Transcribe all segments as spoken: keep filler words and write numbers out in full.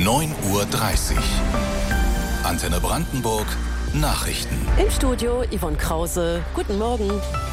neun Uhr dreißig. Antenne Brandenburg Nachrichten. Im Studio Yvonne Krause. Guten Morgen.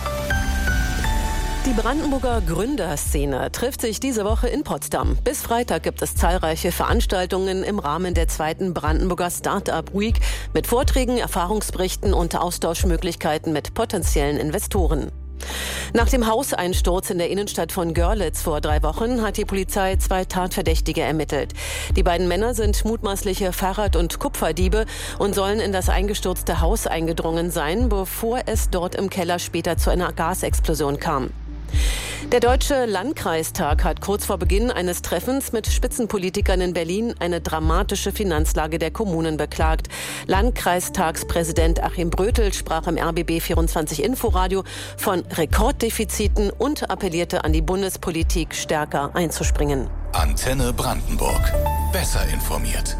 Die Brandenburger Gründerszene trifft sich diese Woche in Potsdam. Bis Freitag gibt es zahlreiche Veranstaltungen im Rahmen der zweiten Brandenburger Start-up Week mit Vorträgen, Erfahrungsberichten und Austauschmöglichkeiten mit potenziellen Investoren. Nach dem Hauseinsturz in der Innenstadt von Görlitz vor drei Wochen hat die Polizei zwei Tatverdächtige ermittelt. Die beiden Männer sind mutmaßliche Fahrrad- und Kupferdiebe und sollen in das eingestürzte Haus eingedrungen sein, bevor es dort im Keller später zu einer Gasexplosion kam. Der Deutsche Landkreistag hat kurz vor Beginn eines Treffens mit Spitzenpolitikern in Berlin eine dramatische Finanzlage der Kommunen beklagt. Landkreistagspräsident Achim Brötel sprach im R B B vierundzwanzig Inforadio von Rekorddefiziten und appellierte an die Bundespolitik, stärker einzuspringen. Antenne Brandenburg. Besser informiert.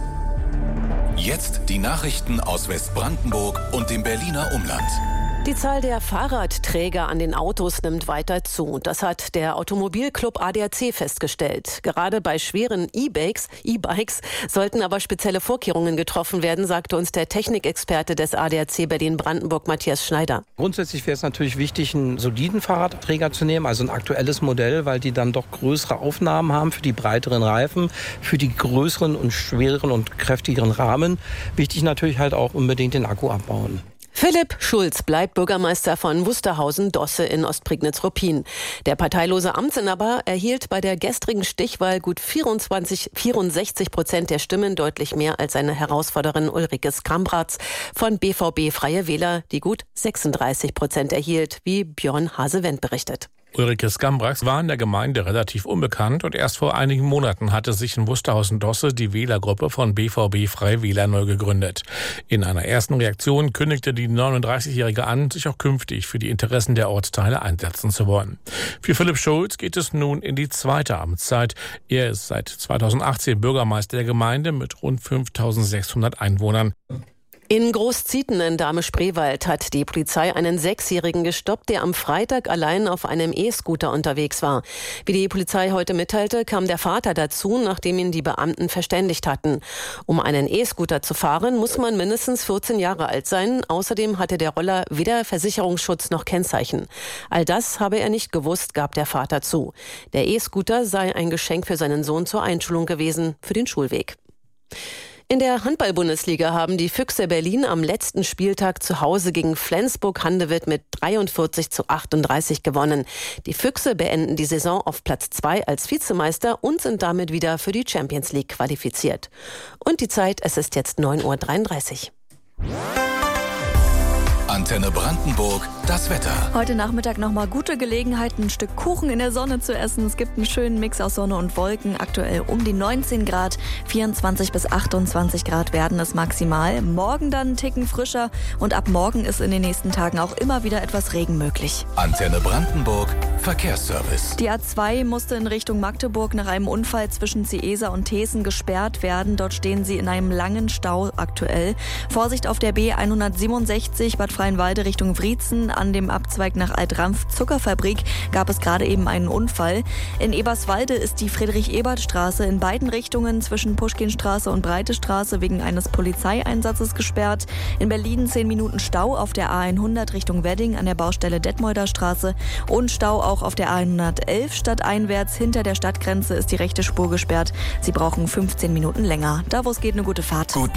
Jetzt die Nachrichten aus Westbrandenburg und dem Berliner Umland. Die Zahl der Fahrradträger an den Autos nimmt weiter zu. Das hat der Automobilclub A D A C festgestellt. Gerade bei schweren E-Bikes, E-Bikes sollten aber spezielle Vorkehrungen getroffen werden, sagte uns der Technikexperte des A D A C Berlin-Brandenburg, Matthias Schneider. Grundsätzlich wäre es natürlich wichtig, einen soliden Fahrradträger zu nehmen, also ein aktuelles Modell, weil die dann doch größere Aufnahmen haben für die breiteren Reifen, für die größeren und schwereren und kräftigeren Rahmen. Wichtig natürlich halt auch unbedingt den Akku abbauen. Philipp Schulz bleibt Bürgermeister von Wusterhausen-Dosse in Ostprignitz-Ruppin. Der parteilose Amtsinhaber erhielt bei der gestrigen Stichwahl gut vierundzwanzig, vierundsechzig Prozent der Stimmen, deutlich mehr als seine Herausforderin Ulrike Skambratz von B V B Freie Wähler, die gut sechsunddreißig Prozent erhielt, wie Björn Hase-Wendt berichtet. Ulrike Skambratz war in der Gemeinde relativ unbekannt und erst vor einigen Monaten hatte sich in Wusterhausen-Dosse die Wählergruppe von B V B Freie Wähler neu gegründet. In einer ersten Reaktion kündigte die neununddreißigjährige an, sich auch künftig für die Interessen der Ortsteile einsetzen zu wollen. Für Philipp Schulz geht es nun in die zweite Amtszeit. Er ist seit zweitausendachtzehn Bürgermeister der Gemeinde mit rund fünftausendsechshundert Einwohnern. In Großzieten in Dahme-Spreewald hat die Polizei einen Sechsjährigen gestoppt, der am Freitag allein auf einem E-Scooter unterwegs war. Wie die Polizei heute mitteilte, kam der Vater dazu, nachdem ihn die Beamten verständigt hatten. Um einen E-Scooter zu fahren, muss man mindestens vierzehn Jahre alt sein. Außerdem hatte der Roller weder Versicherungsschutz noch Kennzeichen. All das habe er nicht gewusst, gab der Vater zu. Der E-Scooter sei ein Geschenk für seinen Sohn zur Einschulung gewesen, für den Schulweg. In der Handball-Bundesliga haben die Füchse Berlin am letzten Spieltag zu Hause gegen Flensburg-Handewitt mit dreiundvierzig zu achtunddreißig gewonnen. Die Füchse beenden die Saison auf Platz zwei als Vizemeister und sind damit wieder für die Champions League qualifiziert. Und die Zeit, es ist jetzt neun Uhr dreiunddreißig. Antenne Brandenburg, das Wetter. Heute Nachmittag nochmal gute Gelegenheit, ein Stück Kuchen in der Sonne zu essen. Es gibt einen schönen Mix aus Sonne und Wolken. Aktuell um die neunzehn Grad, vierundzwanzig bis achtundzwanzig Grad werden es maximal. Morgen dann einen Ticken frischer und ab morgen ist in den nächsten Tagen auch immer wieder etwas Regen möglich. Antenne Brandenburg, Verkehrsservice. Die A zwei musste in Richtung Magdeburg nach einem Unfall zwischen Ciesa und Thesen gesperrt werden. Dort stehen sie in einem langen Stau aktuell. Vorsicht auf der B hundertsiebenundsechzig Bad Freienwalde Richtung Wriezen. An dem Abzweig nach Altrampf Zuckerfabrik gab es gerade eben einen Unfall. In Eberswalde ist die Friedrich-Ebert-Straße in beiden Richtungen zwischen Puschkinstraße und Breitestraße wegen eines Polizeieinsatzes gesperrt. In Berlin zehn Minuten Stau auf der A hundert Richtung Wedding an der Baustelle Detmolder Straße und Stau auch auf der A hundertelf stadteinwärts. Hinter der Stadtgrenze ist die rechte Spur gesperrt. Sie brauchen fünfzehn Minuten länger. Da, wo es geht, eine gute Fahrt. Guten